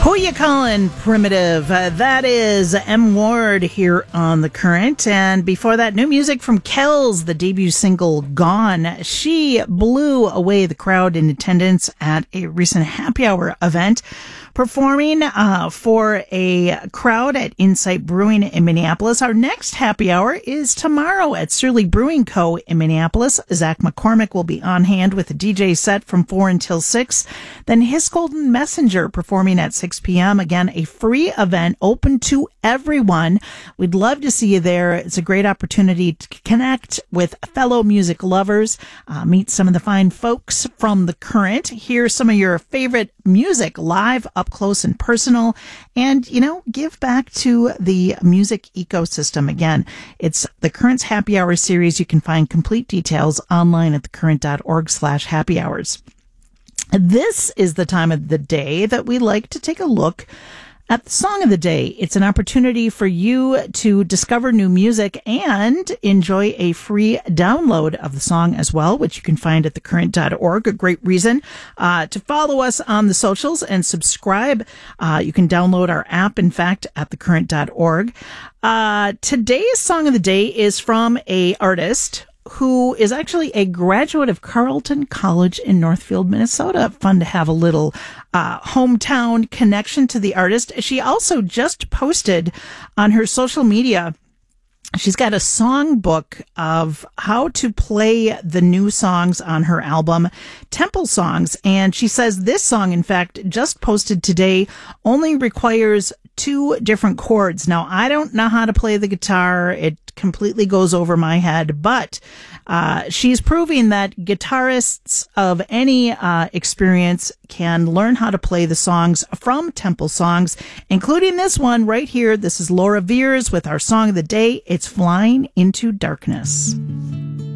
Who you calling primitive? That is M. Ward here on The Current. And before that, new music from Kells, the debut single Gone. She blew away the crowd in attendance at a recent happy hour event, performing for a crowd at Insight Brewing in Minneapolis. Our next happy hour is tomorrow at Surly Brewing Co. in Minneapolis. Zach McCormick will be on hand with a DJ set from 4 until 6. Then His Golden Messenger performing at 6 p.m. Again, a free event open to everyone. We'd love to see you there. It's a great opportunity to connect with fellow music lovers, meet some of the fine folks from The Current, hear some of your favorite music live up close and personal, and, give back to the music ecosystem. Again, it's The Current's Happy Hour series. You can find complete details online at thecurrent.org/happy hours. This is the time of the day that we like to take a look at the song of the day. It's an opportunity for you to discover new music and enjoy a free download of the song as well, which you can find at thecurrent.org. A great reason to follow us on the socials and subscribe. You can download our app, in fact, at thecurrent.org. Today's song of the day is from a artist who is actually a graduate of Carleton College in Northfield, Minnesota. Fun to have a little hometown connection to the artist. She also just posted on her social media, she's got a song book of how to play the new songs on her album, Temple Songs. And she says this song, in fact, just posted today, only requires 2 different chords. Now, I don't know how to play the guitar. It completely goes over my head, but she's proving that guitarists of any experience can learn how to play the songs from Temple Songs, including this one right here. This is Laura Veers with our song of the day. It's Flying into Darkness.